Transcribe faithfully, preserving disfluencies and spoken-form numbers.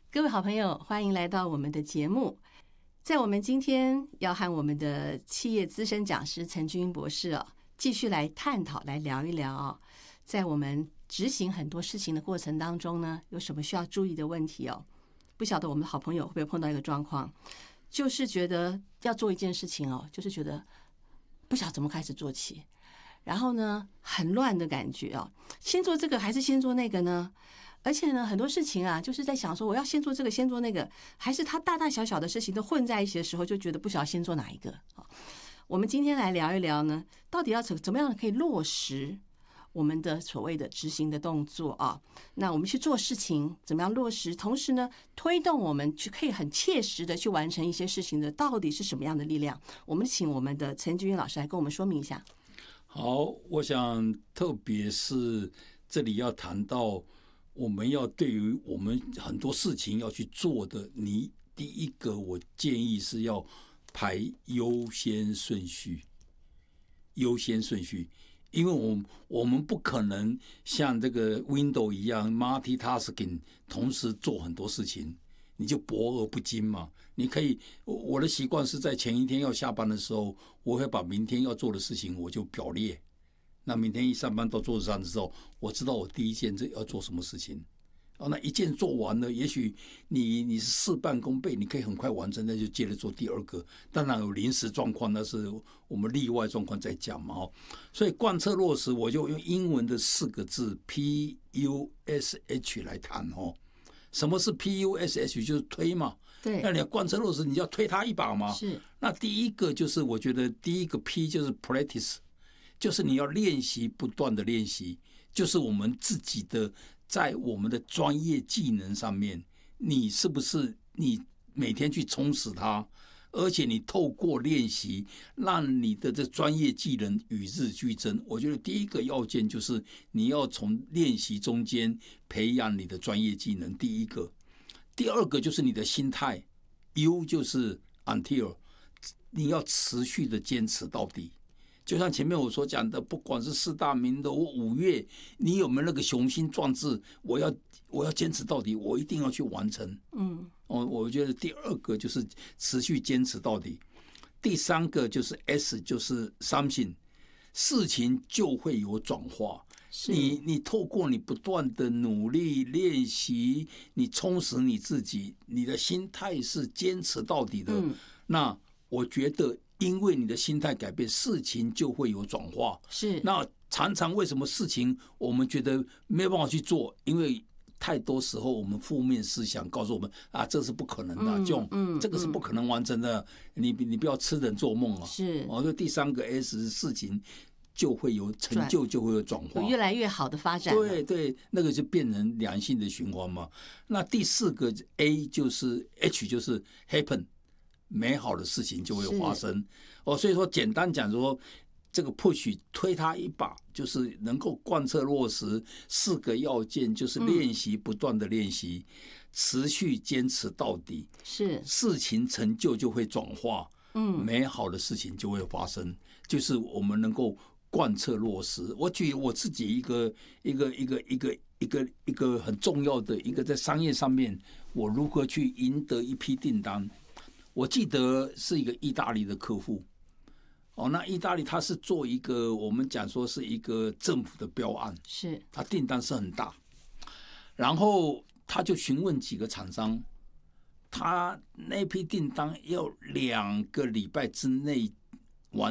各位好朋友，欢迎来到我们的节目。在我们今天要和我们的企业资深讲师陈君博士哦，继续来探讨、来聊一聊哦，在我们执行很多事情的过程当中呢，有什么需要注意的问题哦？不晓得我们的好朋友会不会碰到一个状况，就是觉得要做一件事情哦，就是觉得不晓得怎么开始做起，然后呢，很乱的感觉哦，先做这个还是先做那个呢？而且呢，很多事情啊，就是在想说，我要先做这个，先做那个，还是他大大小小的事情都混在一起的时候，就觉得不晓得先做哪一个啊。我们今天来聊一聊呢，到底要怎怎么样可以落实我们的所谓的执行的动作啊？那我们去做事情，怎么样落实？同时呢，推动我们去可以很切实的去完成一些事情的，到底是什么样的力量？我们请我们的陈君云老师来跟我们说明一下。 好，我想特别是这里要谈到，我们要对于我们很多事情要去做的，你第一个我建议是要排优先顺序，优先顺序，因为我我们不可能像这个 Windows 一样 multitasking 同时做很多事情，你就博而不精嘛。你可以，我的习惯是在前一天要下班的时候，我会把明天要做的事情我就表列。那明天一上班到桌子上的时候，我知道我第一件这要做什么事情。哦，那一件做完了，也许你你是事半功倍，你可以很快完成，那就接着做第二个。当然有临时状况，那是我们例外状况再讲嘛。哦，所以贯彻落实，我就用英文的四个字 P U S H 来谈哦。什么是 P U S H？ 就是推嘛。 对， 那你要贯彻落实，你要推他一把嘛。 是。 那第一个就是我觉得第一个 P 就是 practice。就是你要练习，不断的练习，就是我们自己的在我们的专业技能上面，你是不是你每天去充实它，而且你透过练习，让你的这专业技能与日俱增。我觉得第一个要件就是你要从练习中间培养你的专业技能。第一个，第二个就是你的心态 ，U 就是 until， 你要持续的坚持到底。就像前面我所讲的，不管是四大名的或五月，你有没有那个雄心壮志？我要我要坚持到底，我一定要去完成。嗯，哦，我觉得第二个就是持续坚持到底，第三个就是 S， 就是 something， 事情就会有转化。你你透过你不断的努力练习，你充实你自己，你的心态是坚持到底的。嗯，那我觉得。因为你的心态改变，事情就会有转化。 是， 那常常为什么事情我们觉得没有办法去做？因为太多时候我们负面思想告诉我们啊，这是不可能的，嗯、这种、嗯、这个是不可能完成的。嗯、你你不要痴人做梦啊！ 是， 哦，所以第三个 S 事情就会有成就，就会有转化， 有越来越好的发展。 对对，那个就变成良性的循环嘛。那第四个 A 就是 H 就是 happen。美好的事情就会发生哦，所以说简单讲说，这个 push 推他一把，就是能够贯彻落实四个要件，就是练习，不断的练习，嗯、持续坚持到底， 是事情成就就会转化，嗯，美好的事情就会发生，就是我们能够贯彻落实。我举我自己一个一个一个一个一个一个很重要的一个在商业上面，我如何去赢得一批订单。我记得是一个意大利的客户，哦，那意大利他是做一个我们讲说是一个政府的标案， 是， 他订单是很大，然后他就询问几个厂商，他那批订单要两个礼拜之内